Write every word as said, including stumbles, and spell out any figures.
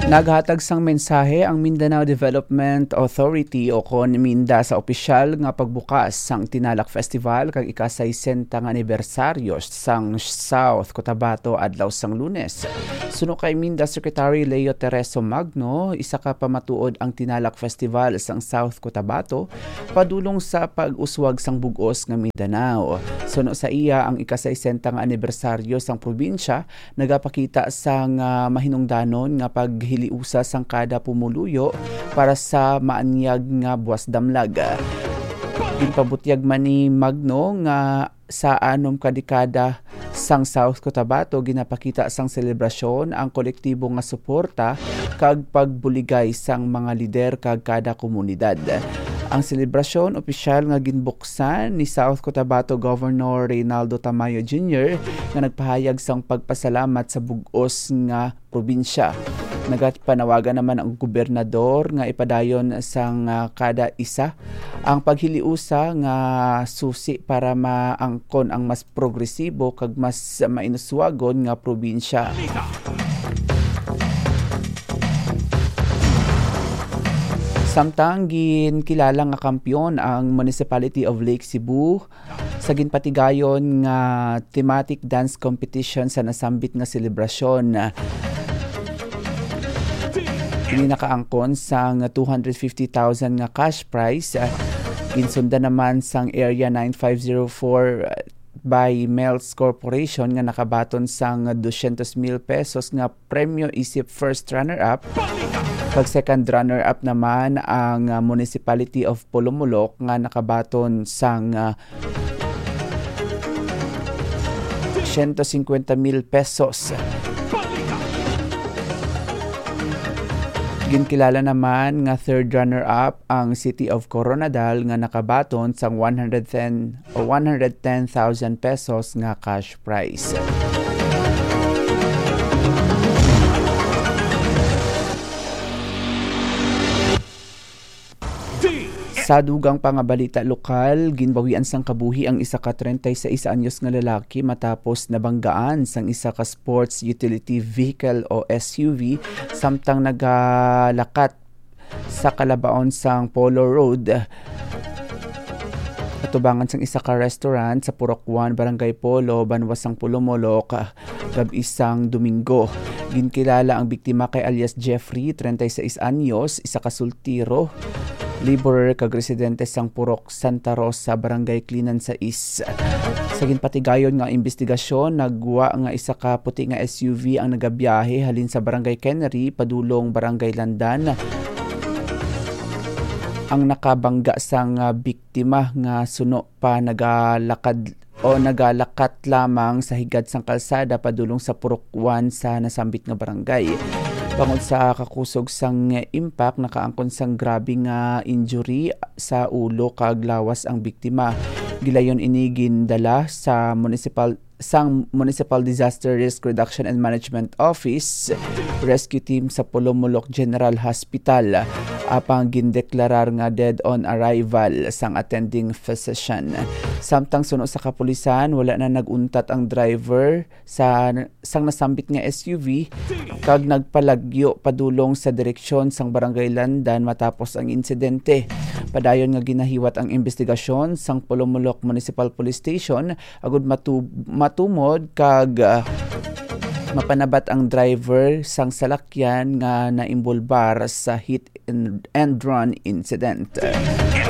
Naghatag sang mensahe ang Mindanao Development Authority o CONMINDA sa opisyal nga pagbukas sang Tinalak Festival kag ika-sesenta nga anibersaryo sang South Cotabato adlaw sang Lunes. Suno kay Minda Secretary Leo Tereso Magno, isa ka pamatuod ang Tinalak Festival sang South Cotabato padulong sa pag-uswag sang bug-os nga Mindanao. Suno sa iya ang ika-sesenta nga anibersaryo sang probinsya nagapakita sang uh, mahinungdanon nga pag hiliusa sang kada pumuluyo para sa maanyag nga buwas damlag. Ginpabutyag man ni Magno nga sa anom ka dekada sang South Cotabato ginapakita sang selebrasyon ang kolektibo nga suporta kag pagbuligay sang mga lider kag kada komunidad. Ang selebrasyon opisyal nga ginbuksan ni South Cotabato Governor Reynaldo Tamayo Junior nga nagpahayag sang pagpasalamat sa bug-os nga probinsya. Nagpanawagan naman ang gobernador nga ipadayon sang uh, kada isa ang paghiliusa nga susi para maangkon ang mas progresibo kag mas mainuswagon nga probinsya. Samtang ginkilala nga kampiyon ang Municipality of Lake Cebu sa ginpatigayon nga thematic dance competition sa nasambit nga selebrasyon. Kini nakaangkon sang two hundred fifty thousand nga cash prize. Ginsunda naman sang Area nine five zero four by Melts Corporation nga nakabaton sang two hundred mil pesos nga premyo isip first runner-up. Pag second runner-up naman ang Municipality of Polomolok nga nakabaton sang uh, one hundred fifty mil pesos. Ginkilala naman nga third runner-up ang City of Coronadal nga nakabaton sang one hundred ten o one hundred ten thousand pesos nga cash prize. Sa dugang pangabalita lokal, ginbawian sang kabuhi ang isa ka thirty-six anyos nga lalaki matapos nabanggaan sang isa ka sports utility vehicle o S U V samtang nagalakat sa kalabaon sang Polo Road. Katubangan sang isa ka restaurant sa Purok one, Barangay Polo, Banwasang Polomolok, gabi isang Domingo. Ginkilala ang biktima kay alias Jeffrey, thirty-six anyos, isa ka sultiro, laborer kag residente sang Purok Santa Rosa, Barangay Klinan sa Is. Sa ginpatigayon nga investigasyon, nagwa nga isa ka puti nga S U V ang nagabiyahe halin sa Barangay Canary padulong Barangay Landan. Ang nakabangga sang uh, biktima nga suno pa nagalakad o nagalakat lamang sa higad sang kalsada padulong sa Purok one sa nasambit nga barangay. Bangod sa kakusog sang impact, nakaangkon sang grabe nga injury sa ulo kag lawas ang biktima. Gilayon ini gindala sa municipal sang Municipal Disaster Risk Reduction and Management Office rescue team sa Polomolok General Hospital apang gindeklarar nga dead on arrival sang attending physician. Samtang suno sa kapulisan, wala na naguntat ang driver sa sang nasambit nga S U V kag nagpalagyo padulong sa direksyon sang Barangay Landan matapos ang insidente. Padayon nga ginahiwat ang investigasyon sang Polomolok Municipal Police Station agud matu- matumod kag uh, mapanabat ang driver sang salakyan nga naimbolbar sa hit and, and run incident.